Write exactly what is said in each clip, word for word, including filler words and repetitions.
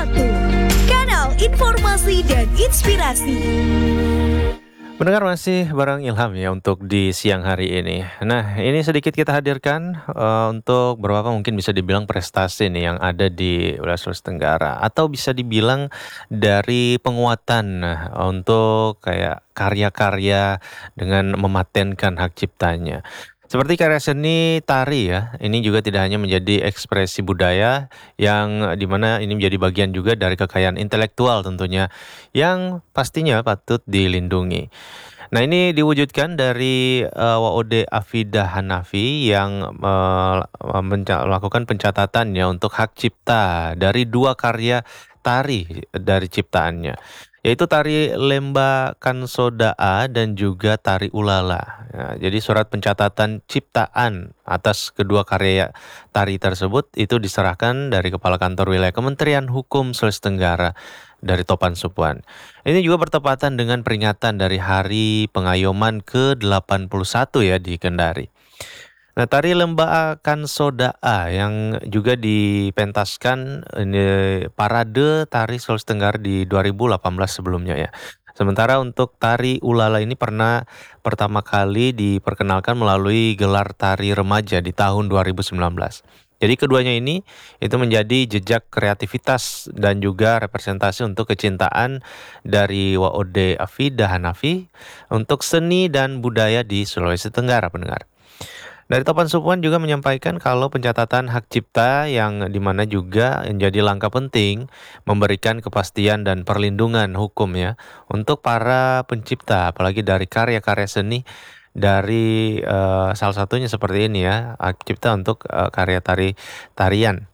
satu, kanal informasi dan inspirasi. Mendengar masih bareng Ilham ya untuk di siang hari ini. Nah, ini sedikit kita hadirkan uh, untuk beberapa mungkin bisa dibilang prestasi nih yang ada di wilayah Sulawesi Tenggara, atau bisa dibilang dari penguatan nah, untuk kayak karya-karya dengan mematenkan hak ciptanya. Seperti karya seni tari ya, ini juga tidak hanya menjadi ekspresi budaya yang dimana ini menjadi bagian juga dari kekayaan intelektual tentunya yang pastinya patut dilindungi. Nah, ini diwujudkan dari uh, W O D Afidah Hanafi yang uh, menca- melakukan pencatatan ya untuk hak cipta dari dua karya tari dari ciptaannya, yaitu tari Lemba Kansodaa dan juga tari Ulala. Ya, jadi surat pencatatan ciptaan atas kedua karya tari tersebut itu diserahkan dari Kepala Kantor Wilayah Kementerian Hukum Sulawesi Tenggara dari Topan Supuan. Ini juga bertepatan dengan peringatan dari Hari Pengayoman ke delapan puluh satu ya di Kendari. Nah, tari Lembaa Kansodaa yang juga dipentaskan ini parade tari Sulawesi Tenggara di dua ribu delapan belas sebelumnya ya. Sementara untuk tari Ulala ini pernah pertama kali diperkenalkan melalui gelar tari remaja di tahun dua ribu sembilan belas. Jadi keduanya ini itu menjadi jejak kreativitas dan juga representasi untuk kecintaan dari W O D Afidah Hanafi untuk seni dan budaya di Sulawesi Tenggara, pendengar. Dari Topan Supuan juga menyampaikan kalau pencatatan hak cipta yang dimana juga menjadi langkah penting memberikan kepastian dan perlindungan hukum ya untuk para pencipta, apalagi dari karya-karya seni dari uh, salah satunya seperti ini ya, hak cipta untuk uh, karya tari tarian.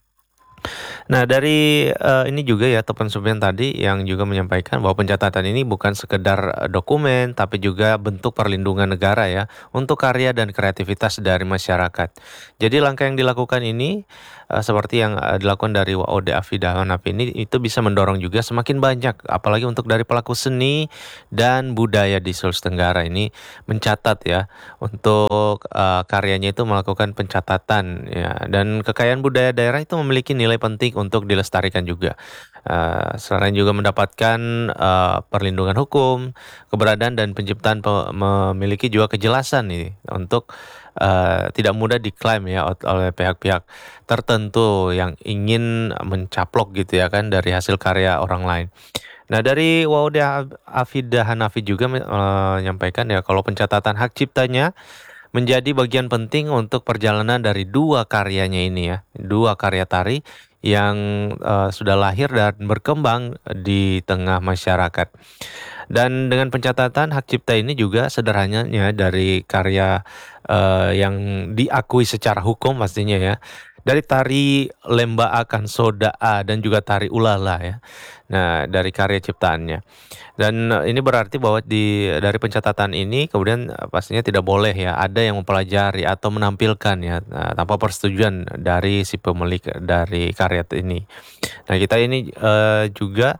Nah, dari uh, ini juga ya Topan Supian tadi yang juga menyampaikan bahwa pencatatan ini bukan sekedar dokumen tapi juga bentuk perlindungan negara ya untuk karya dan kreativitas dari masyarakat. Jadi langkah yang dilakukan ini uh, seperti yang uh, dilakukan dari W O D Afidah Hanafi ini itu bisa mendorong juga semakin banyak apalagi untuk dari pelaku seni dan budaya di Sulawesi Tenggara ini mencatat ya untuk uh, karyanya itu melakukan pencatatan ya, dan kekayaan budaya daerah itu memiliki nilai penting untuk dilestarikan juga. Uh, selain juga mendapatkan uh, perlindungan hukum, keberadaan dan penciptaan pe- memiliki juga kejelasan nih untuk uh, tidak mudah diklaim ya ot- oleh pihak-pihak tertentu yang ingin mencaplok gitu ya kan dari hasil karya orang lain. Nah, dari W O D Afidah Hanafi juga uh, menyampaikan ya kalau pencatatan hak ciptanya menjadi bagian penting untuk perjalanan dari dua karyanya ini ya, dua karya tari yang uh, sudah lahir dan berkembang di tengah masyarakat. Dan dengan pencatatan hak cipta ini juga sederhananya dari karya uh, yang diakui secara hukum pastinya ya. Dari tari Lemba Akan Sodaa dan juga tari Ulala ya. Nah, dari karya ciptaannya. Dan eh, ini berarti bahwa di dari pencatatan ini kemudian eh, pastinya tidak boleh ya ada yang mempelajari atau menampilkan ya nah, tanpa persetujuan dari si pemilik dari karya ini. Nah, kita ini eh, juga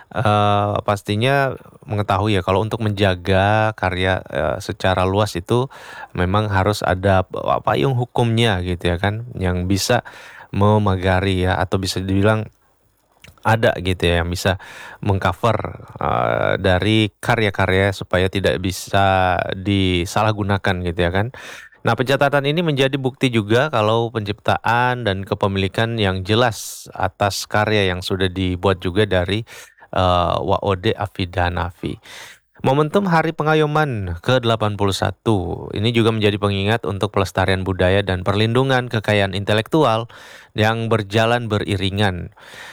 eh, pastinya mengetahui ya kalau untuk menjaga karya eh, secara luas itu memang harus ada p- payung hukumnya gitu ya kan yang bisa memagari ya atau bisa dibilang ada gitu ya yang bisa mengcover uh, dari karya-karya supaya tidak bisa disalahgunakan gitu ya kan. Nah, pencatatan ini menjadi bukti juga kalau penciptaan dan kepemilikan yang jelas atas karya yang sudah dibuat juga dari uh, W O D Afidah Hanafi. Momentum Hari Pengayoman ke delapan puluh satu ini juga menjadi pengingat untuk pelestarian budaya dan perlindungan kekayaan intelektual yang berjalan beriringan.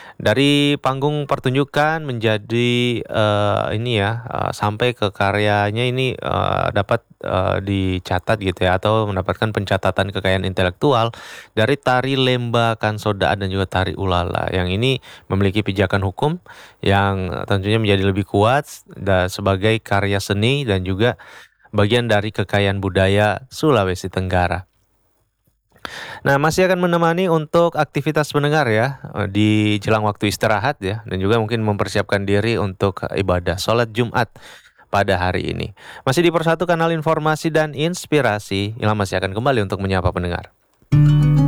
Dari panggung pertunjukan menjadi eh, ini ya eh, sampai ke karyanya ini eh, dapat eh, dicatat gitu ya atau mendapatkan pencatatan kekayaan intelektual dari tari Lemba Kansodaa dan juga tari Ulala yang ini memiliki pijakan hukum yang tentunya menjadi lebih kuat dan sebagai karya seni dan juga bagian dari kekayaan budaya Sulawesi Tenggara. Nah, masih akan menemani untuk aktivitas pendengar ya eh, di jelang waktu istirahat ya dan juga mungkin mempersiapkan diri untuk ibadah sholat Jumat pada hari ini. Masih di Persatu Kanal Informasi dan Inspirasi, Ilham masih akan kembali untuk menyapa pendengar.